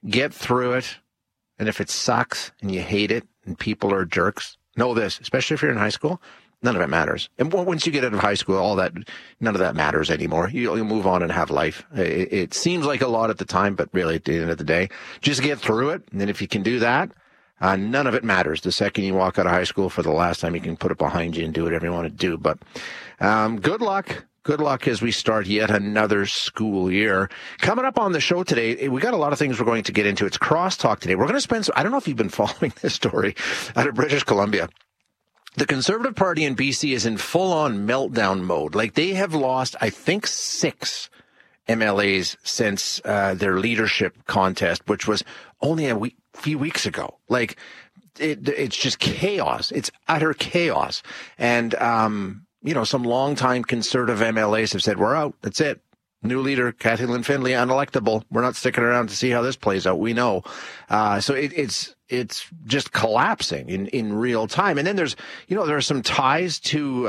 get through it. And if it sucks and you hate it and people are jerks, know this, especially if you're in high school, none of it matters. And once you get out of high school, none of that matters anymore. You'll move on and have life. It seems like a lot at the time, but really at the end of the day, just get through it. And then if you can do that, none of it matters. The second you walk out of high school for the last time, you can put it behind you and do whatever you want to do. But good luck. Good luck as we start yet another school year. Coming up on the show today, we got a lot of things we're going to get into. It's Crosstalk today. We're going to spend I don't know if you've been following this story out of British Columbia. The Conservative Party in BC is in full-on meltdown mode. Like, they have lost, I think, 6 MLAs since their leadership contest, which was only a few weeks ago. Like, it's just chaos. It's utter chaos. And, some longtime Conservative MLAs have said, we're out. That's it. New leader, Cathy Lynn Findlay, unelectable. We're not sticking around to see how this plays out. We know. So it's just collapsing in real time. And then there are some ties to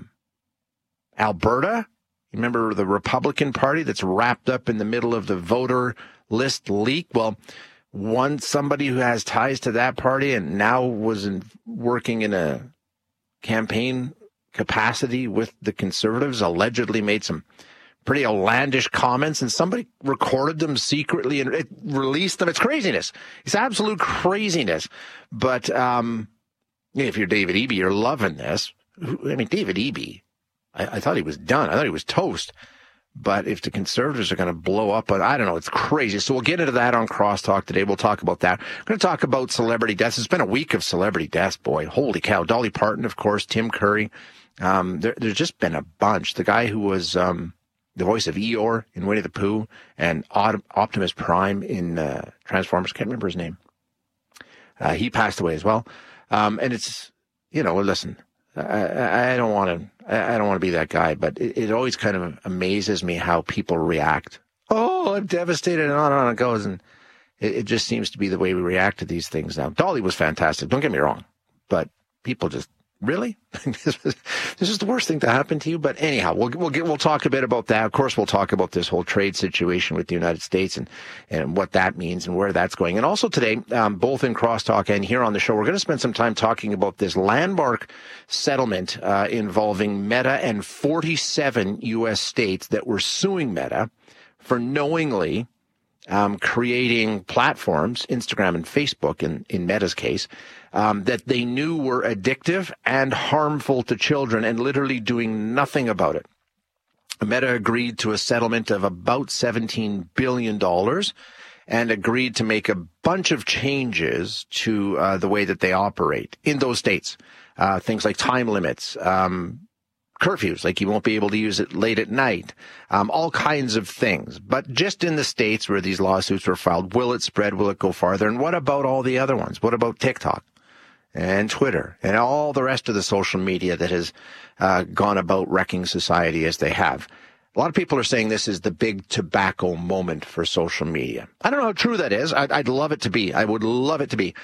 Alberta. You remember the Republican Party that's wrapped up in the middle of the voter list leak? Well, somebody who has ties to that party and now was working in a campaign capacity with the Conservatives allegedly made some pretty outlandish comments, and somebody recorded them secretly and released them. It's craziness. It's absolute craziness. But if you're David Eby, you're loving this. I mean, David Eby, I thought he was done. I thought he was toast. But if the Conservatives are going to blow up, I don't know, it's crazy. So we'll get into that on Crosstalk today. We'll talk about that. We're going to talk about celebrity deaths. It's been a week of celebrity deaths, boy. Holy cow. Dolly Parton, of course, Tim Curry. There's just been a bunch. The guy who was the voice of Eeyore in Winnie the Pooh and Optimus Prime in Transformers, can't remember his name. He passed away as well. And it's, listen, I don't want to be that guy, but it always kind of amazes me how people react. Oh, I'm devastated, and on it goes. And it just seems to be the way we react to these things now. Dolly was fantastic. Don't get me wrong, but people just, really? This is the worst thing to happen to you? But anyhow, we'll talk a bit about that. Of course, we'll talk about this whole trade situation with the United States and what that means and where that's going. And also today, both in Crosstalk and here on the show, we're going to spend some time talking about this landmark settlement involving Meta and 47 U.S. states that were suing Meta for knowingly creating platforms, Instagram and Facebook in Meta's case, that they knew were addictive and harmful to children and literally doing nothing about it. Meta agreed to a settlement of about $17 billion and agreed to make a bunch of changes to the way that they operate in those states. Things like time limits, curfews, like you won't be able to use it late at night, all kinds of things. But just in the states where these lawsuits were filed, will it spread? Will it go farther? And what about all the other ones? What about TikTok and Twitter and all the rest of the social media that has gone about wrecking society as they have? A lot of people are saying this is the big tobacco moment for social media. I don't know how true that is. I'd love it to be. I would love it to be.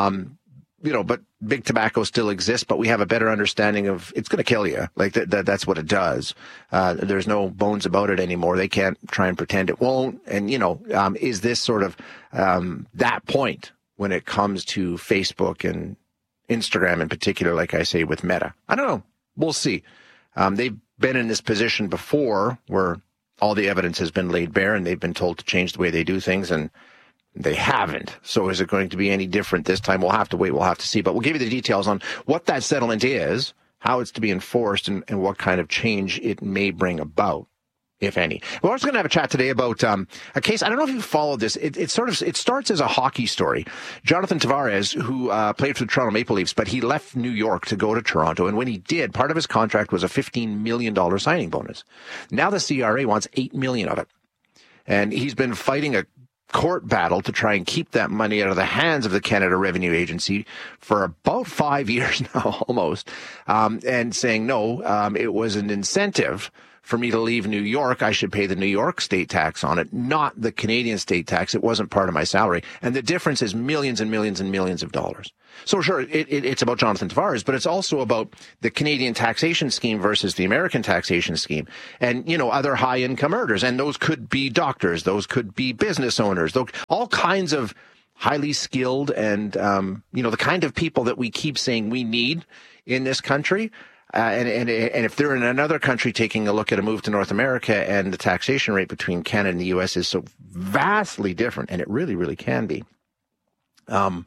But big tobacco still exists, but we have a better understanding of it's going to kill you. Like that's what it does. There's no bones about it anymore. They can't try and pretend it won't. And, is this sort of that point when it comes to Facebook and Instagram in particular, like I say, with Meta? I don't know. We'll see. They've been in this position before where all the evidence has been laid bare and they've been told to change the way they do things, and they haven't. So is it going to be any different this time? We'll have to wait. We'll have to see. But we'll give you the details on what that settlement is, how it's to be enforced, and what kind of change it may bring about, if any. We're also going to have a chat today about a case. I don't know if you followed this. It starts as a hockey story. Jonathan Tavares, who played for the Toronto Maple Leafs, but he left New York to go to Toronto. And when he did, part of his contract was a $15 million signing bonus. Now the CRA wants $8 million of it. And he's been fighting a court battle to try and keep that money out of the hands of the Canada Revenue Agency for about 5 years now, almost, and saying no, it was an incentive for me to leave New York, I should pay the New York state tax on it, not the Canadian state tax. It wasn't part of my salary. And the difference is millions and millions and millions of dollars. So sure, it's about Jonathan Tavares, but it's also about the Canadian taxation scheme versus the American taxation scheme. And, you know, other high income earners. And those could be doctors. Those could be business owners. All kinds of highly skilled and, you know, the kind of people that we keep saying we need in this country. And if they're in another country taking a look at a move to North America and the taxation rate between Canada and the U.S. is so vastly different, and it really, really can be, yeah,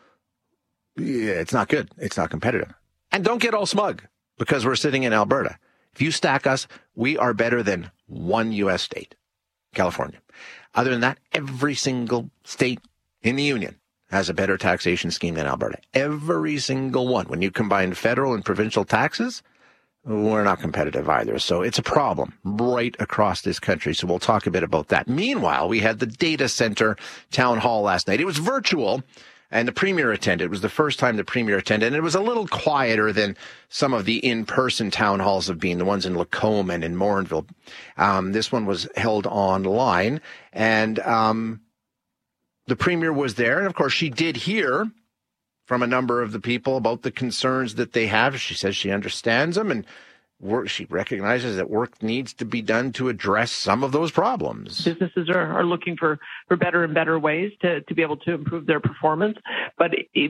it's not good. It's not competitive. And don't get all smug because we're sitting in Alberta. If you stack us, we are better than one U.S. state, California. Other than that, every single state in the union has a better taxation scheme than Alberta. Every single one. When you combine federal and provincial taxes, we're not competitive either. So it's a problem right across this country. So we'll talk a bit about that. Meanwhile, we had the data center town hall last night. It was virtual, and the Premier attended. It was the first time the Premier attended, and it was a little quieter than some of the in-person town halls have been, the ones in Lacombe and in Morinville. This one was held online, and the Premier was there, and of course she did hear from a number of the people about the concerns that they have. She says she understands them, and she recognizes that work needs to be done to address some of those problems. Businesses are looking for better and better ways to be able to improve their performance. But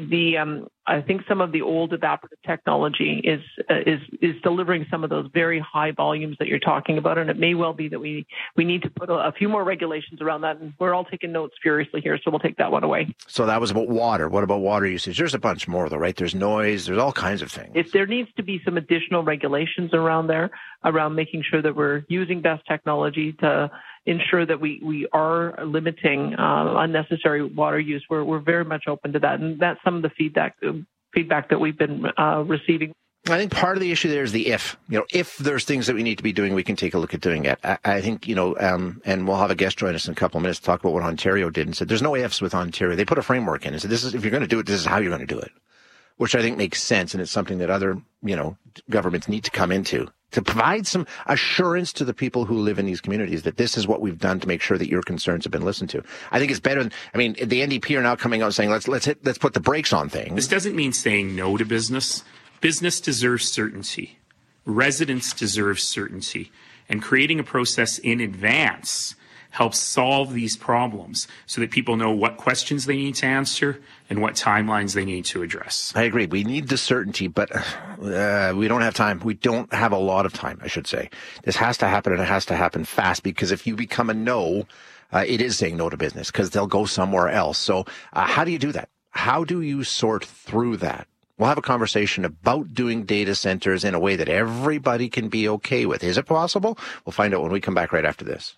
I think some of the old evaporative technology is delivering some of those very high volumes that you're talking about. And it may well be that we need to put a few more regulations around that. And we're all taking notes furiously here, so we'll take that one away. So that was about water. What about water usage? There's a bunch more, though, right? There's noise. There's all kinds of things. If there needs to be some additional regulations around there, around making sure that we're using best technology to ensure that we are limiting unnecessary water use, we're very much open to that. And that's some of the feedback that we've been receiving. I think part of the issue there is the if. You know, if there's things that we need to be doing, we can take a look at doing it. I think, you know, and we'll have a guest join us in a couple of minutes to talk about what Ontario did and said there's no ifs with Ontario. They put a framework in and said, this is, if you're going to do it, this is how you're going to do it, which I think makes sense. And it's something that other, you know, governments need to come into to provide some assurance to the people who live in these communities that this is what we've done to make sure that your concerns have been listened to. I think it's better than, I mean, the NDP are now coming out saying, let's put the brakes on things. This doesn't mean saying no to business. Business deserves certainty. Residents deserve certainty. And creating a process in advance helps solve these problems so that people know what questions they need to answer and what timelines they need to address. I agree. We need the certainty, but we don't have time. We don't have a lot of time, I should say. This has to happen, and it has to happen fast, because if you become a no, it is saying no to business because they'll go somewhere else. So how do you do that? How do you sort through that? We'll have a conversation about doing data centers in a way that everybody can be okay with. Is it possible? We'll find out when we come back right after this.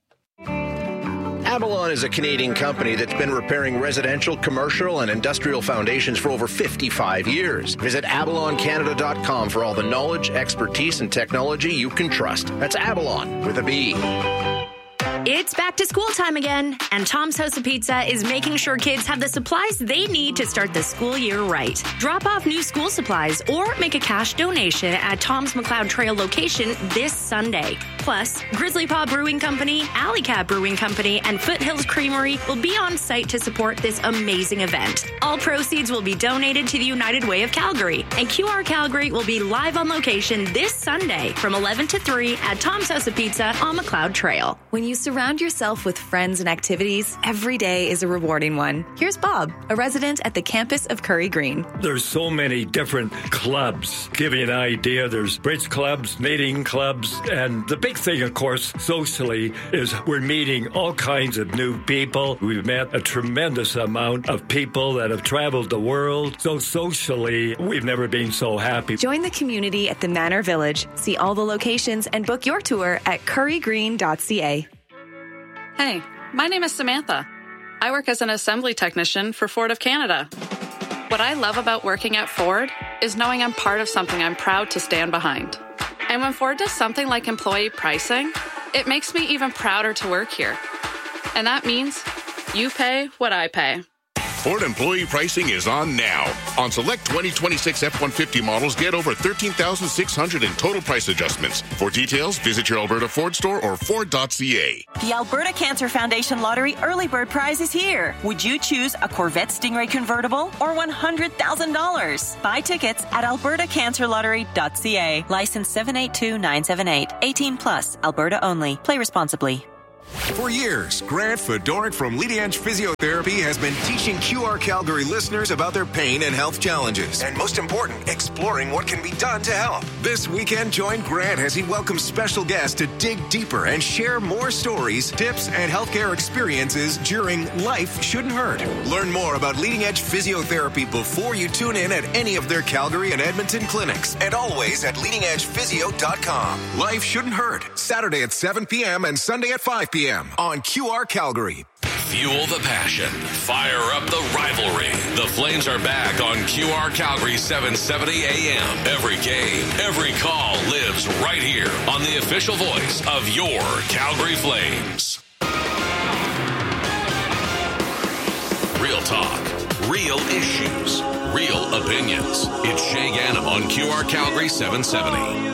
Avalon is a Canadian company that's been repairing residential, commercial, and industrial foundations for over 55 years. Visit avaloncanada.com for all the knowledge, expertise, and technology you can trust. That's Avalon with a B. It's back to school time again, and Tom's House of Pizza is making sure kids have the supplies they need to start the school year right. Drop off new school supplies or make a cash donation at Tom's McLeod Trail location this Sunday. Plus, Grizzly Paw Brewing Company, Alley Cat Brewing Company, and Foothills Creamery will be on site to support this amazing event. All proceeds will be donated to the United Way of Calgary, and QR Calgary will be live on location this Sunday from 11 to 3 at Tom's House of Pizza on McLeod Trail. When you surround yourself with friends and activities, every day is a rewarding one. Here's Bob, a resident at the campus of Curry Green. There's so many different clubs. Give you an idea, there's bridge clubs, knitting clubs, and the big thing, of course, socially, is we're meeting all kinds of new people. We've met a tremendous amount of people that have traveled the world. So socially, we've never been so happy. Join the community at the Manor Village. See all the locations and book your tour at currygreen.ca. Hey, my name is Samantha. I work as an assembly technician for Ford of Canada. What I love about working at Ford is knowing I'm part of something I'm proud to stand behind. And when Ford does something like employee pricing, it makes me even prouder to work here. And that means you pay what I pay. Ford employee pricing is on now. On select 2026 F-150 models, get over $13,600 in total price adjustments. For details, visit your Alberta Ford store or Ford.ca. The Alberta Cancer Foundation Lottery Early Bird Prize is here. Would you choose a Corvette Stingray convertible or $100,000? Buy tickets at albertacancerlottery.ca. License 782978. 18 plus. Alberta only. Play responsibly. For years, Grant Fedoruk from Leading Edge Physiotherapy has been teaching QR Calgary listeners about their pain and health challenges. And most important, exploring what can be done to help. This weekend, join Grant as he welcomes special guests to dig deeper and share more stories, tips, and healthcare experiences during Life Shouldn't Hurt. Learn more about Leading Edge Physiotherapy before you tune in at any of their Calgary and Edmonton clinics. And always at leadingedgephysio.com. Life Shouldn't Hurt. Saturday at 7 p.m. and Sunday at 5 p.m. on QR Calgary. Fuel the passion. Fire up the rivalry. The Flames are back on QR Calgary 770 AM. Every game, every call lives right here on the official voice of your Calgary Flames. Real talk, real issues, real opinions. It's Shay Ganem on QR Calgary 770.